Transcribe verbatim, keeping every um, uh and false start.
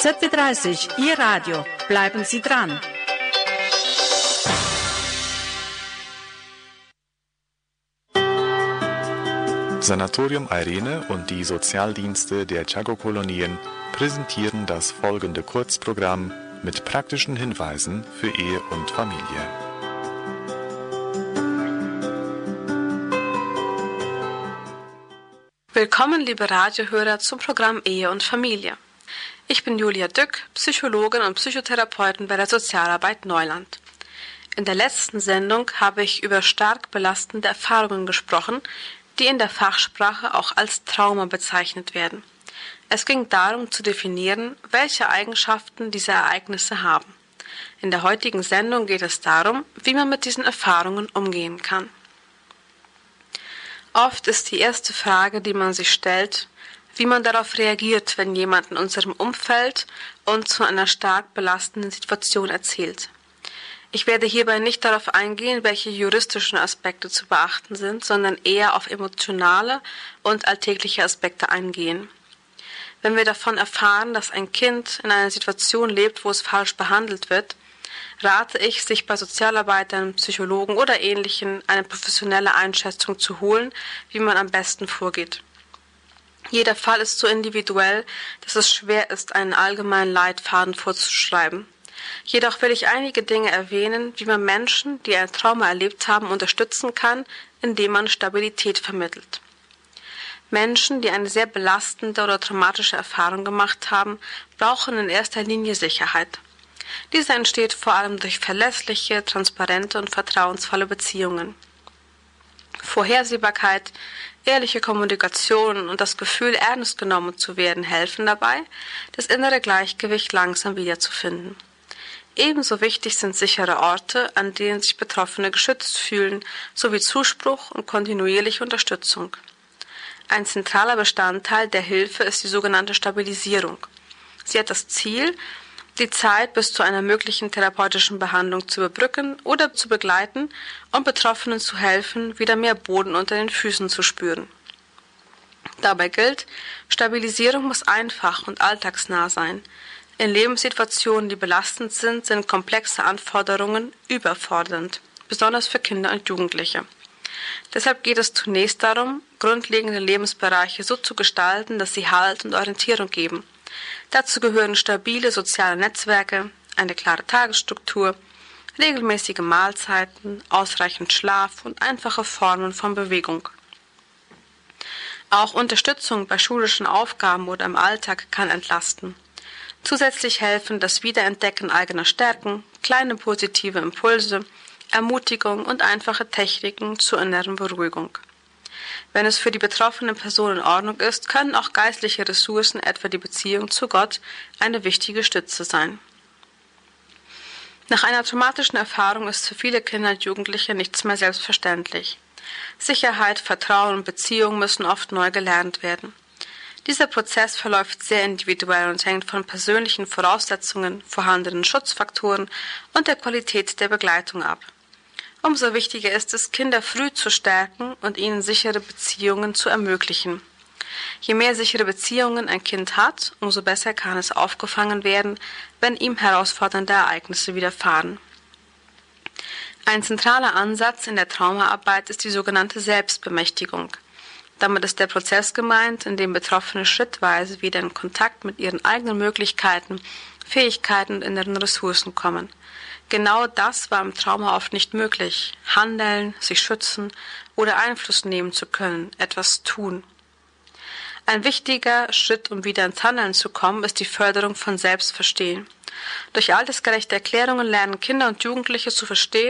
Z W dreißig, Ihr Radio. Bleiben Sie dran. Sanatorium Irene und die Sozialdienste der Chaco-Kolonien präsentieren das folgende Kurzprogramm mit praktischen Hinweisen für Ehe und Familie. Willkommen, liebe Radiohörer, zum Programm Ehe und Familie. Ich bin Julia Dück, Psychologin und Psychotherapeutin bei der Sozialarbeit Neuland. In der letzten Sendung habe ich über stark belastende Erfahrungen gesprochen, die in der Fachsprache auch als Trauma bezeichnet werden. Es ging darum zu definieren, welche Eigenschaften diese Ereignisse haben. In der heutigen Sendung geht es darum, wie man mit diesen Erfahrungen umgehen kann. Oft ist die erste Frage, die man sich stellt, wie man darauf reagiert, wenn jemand in unserem Umfeld uns von einer stark belastenden Situation erzählt. Ich werde hierbei nicht darauf eingehen, welche juristischen Aspekte zu beachten sind, sondern eher auf emotionale und alltägliche Aspekte eingehen. Wenn wir davon erfahren, dass ein Kind in einer Situation lebt, wo es falsch behandelt wird, rate ich, sich bei Sozialarbeitern, Psychologen oder Ähnlichen eine professionelle Einschätzung zu holen, wie man am besten vorgeht. Jeder Fall ist so individuell, dass es schwer ist, einen allgemeinen Leitfaden vorzuschreiben. Jedoch will ich einige Dinge erwähnen, wie man Menschen, die ein Trauma erlebt haben, unterstützen kann, indem man Stabilität vermittelt. Menschen, die eine sehr belastende oder traumatische Erfahrung gemacht haben, brauchen in erster Linie Sicherheit. Diese entsteht vor allem durch verlässliche, transparente und vertrauensvolle Beziehungen. Vorhersehbarkeit, ehrliche Kommunikation und das Gefühl, ernst genommen zu werden, helfen dabei, das innere Gleichgewicht langsam wiederzufinden. Ebenso wichtig sind sichere Orte, an denen sich Betroffene geschützt fühlen, sowie Zuspruch und kontinuierliche Unterstützung. Ein zentraler Bestandteil der Hilfe ist die sogenannte Stabilisierung. Sie hat das Ziel, die Zeit bis zu einer möglichen therapeutischen Behandlung zu überbrücken oder zu begleiten und Betroffenen zu helfen, wieder mehr Boden unter den Füßen zu spüren. Dabei gilt, Stabilisierung muss einfach und alltagsnah sein. In Lebenssituationen, die belastend sind, sind komplexe Anforderungen überfordernd, besonders für Kinder und Jugendliche. Deshalb geht es zunächst darum, grundlegende Lebensbereiche so zu gestalten, dass sie Halt und Orientierung geben. Dazu gehören stabile soziale Netzwerke, eine klare Tagesstruktur, regelmäßige Mahlzeiten, ausreichend Schlaf und einfache Formen von Bewegung. Auch Unterstützung bei schulischen Aufgaben oder im Alltag kann entlasten. Zusätzlich helfen das Wiederentdecken eigener Stärken, kleine positive Impulse, Ermutigung und einfache Techniken zur inneren Beruhigung. Wenn es für die betroffene Person in Ordnung ist, können auch geistliche Ressourcen, etwa die Beziehung zu Gott, eine wichtige Stütze sein. Nach einer traumatischen Erfahrung ist für viele Kinder und Jugendliche nichts mehr selbstverständlich. Sicherheit, Vertrauen und Beziehung müssen oft neu gelernt werden. Dieser Prozess verläuft sehr individuell und hängt von persönlichen Voraussetzungen, vorhandenen Schutzfaktoren und der Qualität der Begleitung ab. Umso wichtiger ist es, Kinder früh zu stärken und ihnen sichere Beziehungen zu ermöglichen. Je mehr sichere Beziehungen ein Kind hat, umso besser kann es aufgefangen werden, wenn ihm herausfordernde Ereignisse widerfahren. Ein zentraler Ansatz in der Traumaarbeit ist die sogenannte Selbstbemächtigung. Damit ist der Prozess gemeint, in dem Betroffene schrittweise wieder in Kontakt mit ihren eigenen Möglichkeiten, Fähigkeiten und inneren Ressourcen kommen. Genau das war im Trauma oft nicht möglich. Handeln, sich schützen oder Einfluss nehmen zu können, etwas tun. Ein wichtiger Schritt, um wieder ins Handeln zu kommen, ist die Förderung von Selbstverstehen. Durch altersgerechte Erklärungen lernen Kinder und Jugendliche zu verstehen,